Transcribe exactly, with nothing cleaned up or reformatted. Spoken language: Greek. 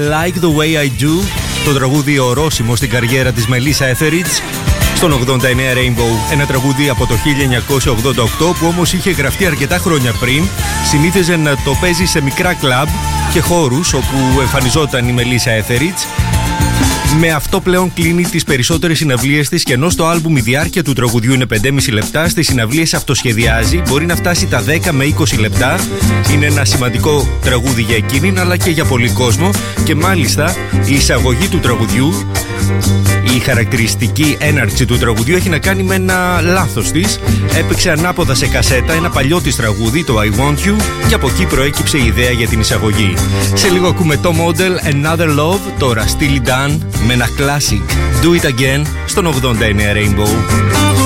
Like the Way I Do, το τραγούδι ορόσημο στην καριέρα της Μελίσσα Έθεριτς στον ογδόντα εννέα Rainbow, ένα τραγούδι από το χίλια εννιακόσια ογδόντα οκτώ που όμως είχε γραφτεί αρκετά χρόνια πριν. Συνήθιζε να το παίζει σε μικρά κλαμπ και χώρους όπου εμφανιζόταν η Μελίσσα Έθεριτς. Με αυτό πλέον κλείνει τις περισσότερες συναυλίες της και ενώ στο άλμπουμ η διάρκεια του τραγουδιού είναι πέντε και μισό λεπτά, στις συναυλίες αυτοσχεδιάζει, μπορεί να φτάσει τα δέκα με είκοσι λεπτά. Είναι ένα σημαντικό τραγούδι για εκείνη αλλά και για πολύ κόσμο και μάλιστα η εισαγωγή του τραγουδιού, η χαρακτηριστική έναρξη του τραγουδιού έχει να κάνει με ένα λάθος της. Έπαιξε ανάποδα σε κασέτα ένα παλιό της τραγούδι, το I Want You, και από εκεί προέκυψε η ιδέα για την εισαγωγή. Σε λίγο ακούμε το Model Another Love, τώρα Steely Dan με ένα classic Do It Again στον ογδόντα εννέα Rainbow.